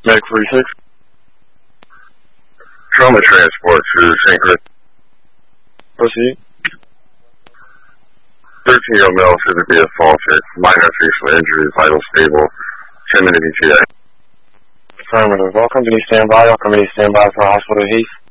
Medic 46. Trauma transport to St. Chris. Proceed. 13-year-old male physically assaulted. Minor facial injuries, vital stable. 10-minute ETA. Affirmative. All companies stand by. All companies stand by for hospital haste.